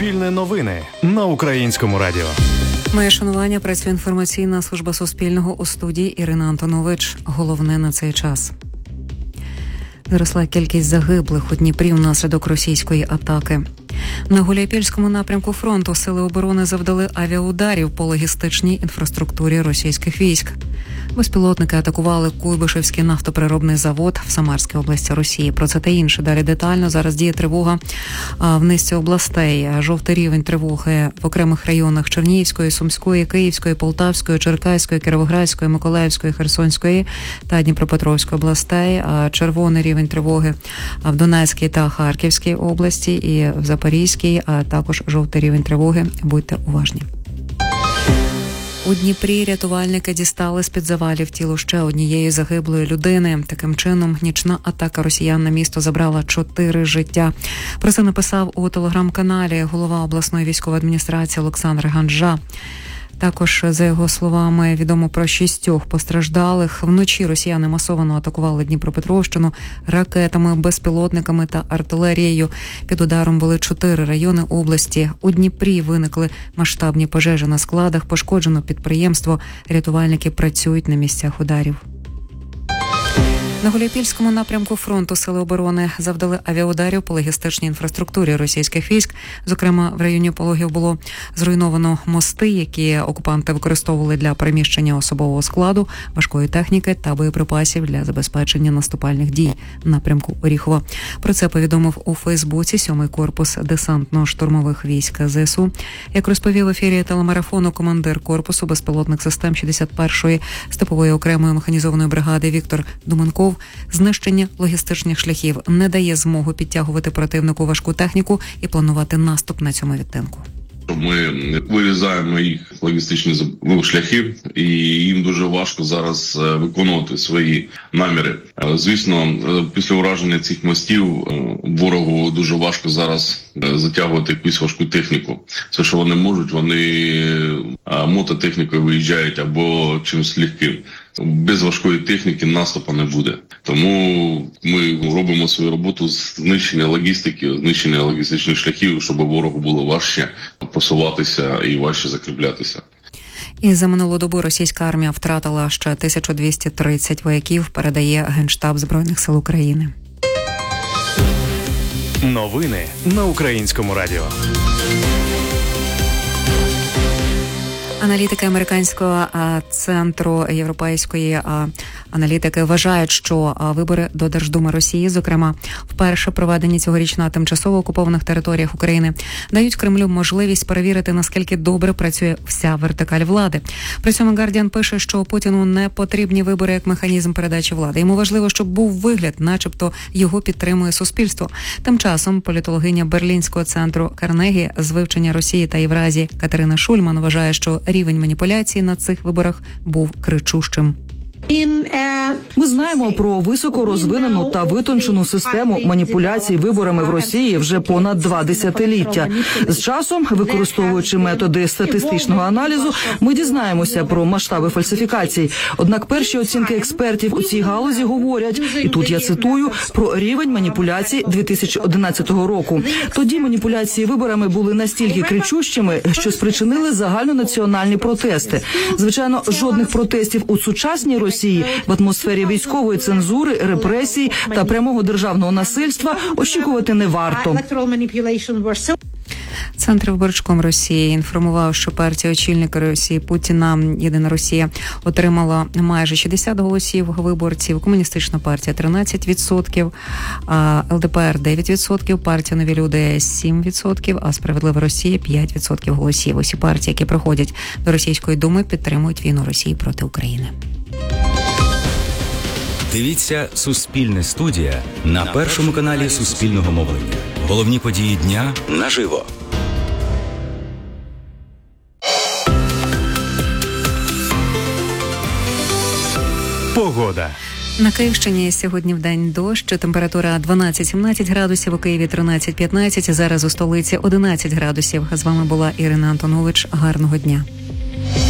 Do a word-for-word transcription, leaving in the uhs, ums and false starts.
Суспільне новини на Українському радіо. Моє шанування, працює інформаційна служба Суспільного, у студії Ірина Антонович. Головне на цей час. Зросла кількість загиблих у Дніпрі внаслідок російської атаки. На Гуляйпільському напрямку фронту сили оборони завдали авіаударів по логістичній інфраструктурі російських військ. Безпілотники атакували Куйбишевський нафтопереробний завод в Самарській області Росії. Про це та інше далі детально. Зараз діє тривога в низці областей. Жовтий рівень тривоги в окремих районах Чернігівської, Сумської, Київської, Полтавської, Черкаської, Кіровоградської, Миколаївської, Херсонської та Дніпропетровської областей. Червоний рівень тривоги в Донецькій та Харківській області і в Запорізькій, а також жовтий рівень тривоги. Будьте уважні. У Дніпрі рятувальники дістали з-під завалів тіло ще однієї загиблої людини. Таким чином, нічна атака росіян на місто забрала чотири життя. Про це написав у телеграм-каналі голова обласної військової адміністрації Олександр Ганжа. Також, за його словами, відомо про шістьох постраждалих. Вночі росіяни масово атакували Дніпропетровщину ракетами, безпілотниками та артилерією. Під ударом були чотири райони області. У Дніпрі виникли масштабні пожежі на складах, пошкоджено підприємство. Рятувальники працюють на місцях ударів. На Гуляйпільському напрямку фронту сили оборони завдали авіаударів по логістичній інфраструктурі російських військ. Зокрема, в районі Пологів було зруйновано мости, які окупанти використовували для переміщення особового складу, важкої техніки та боєприпасів для забезпечення наступальних дій в напрямку Оріхова. Про це повідомив у Фейсбуці сьомий корпус десантно-штурмових військ ЗСУ. Як розповів в ефірі телемарафону командир корпусу безпілотних систем шістдесят першої степової окремої механізованої бригади Віктор Думенков, знищення логістичних шляхів не дає змогу підтягувати противнику важку техніку і планувати наступ на цьому відтинку. Ми вирізаємо їх логістичні шляхи, і їм дуже важко зараз виконувати свої наміри. Звісно, після ураження цих мостів ворогу дуже важко зараз затягувати якусь важку техніку. Все, що вони можуть, вони мототехнікою виїжджають або чимось легким. Без важкої техніки наступу не буде. Тому ми робимо свою роботу з знищення логістики, знищення логістичних шляхів, щоб ворогу було важче посуватися і важче закріплятися. І за минулу добу російська армія втратила ще тисячу двісті тридцять вояків, передає Генштаб Збройних сил України. Новини на Українському радіо. Аналітики американського центру європейської аналітики вважають, що вибори до Держдуми Росії, зокрема, вперше проведені цьогоріч на тимчасово окупованих територіях України, дають Кремлю можливість перевірити, наскільки добре працює вся вертикаль влади. При цьому Guardian пише, що Путіну не потрібні вибори як механізм передачі влади. Йому важливо, щоб був вигляд, начебто його підтримує суспільство. Тим часом політологиня Берлінського центру Карнегі з вивчення Росії та Євразії Катерина Шульман вважає, що рівень маніпуляції на цих виборах був кричущим. Ми знаємо про високо розвинену та витончену систему маніпуляцій виборами в Росії вже понад два десятиліття. З часом, використовуючи методи статистичного аналізу, ми дізнаємося про масштаби фальсифікацій. Однак перші оцінки експертів у цій галузі говорять, і тут я цитую, про рівень маніпуляцій дві тисячі одинадцятого року. Тоді маніпуляції виборами були настільки кричущими, що спричинили загальнонаціональні протести. Звичайно, жодних протестів у сучасній Росії в атмосфері військової цензури, репресій та прямого державного насильства очікувати не варто. Центр виборчком Росії інформував, що партія очільника Росії Путіна «Єдина Росія» отримала майже шістдесят голосів виборців, комуністична партія – тринадцять відсотків, ел де пе ер – дев'ять відсотків, партія «Нові люди» – сім відсотків, а «Справедлива Росія» – п'ять відсотків голосів. Усі партії, які приходять до Російської Думи, підтримують війну Росії проти України. Дивіться «Суспільне студія» на першому каналі Суспільного мовлення. Головні події дня наживо. Погода. На Київщині сьогодні вдень дощ, температура дванадцять-сімнадцять градусів, у Києві тринадцять-п'ятнадцять, зараз у столиці одинадцять градусів. З вами була Ірина Антонович. Гарного дня.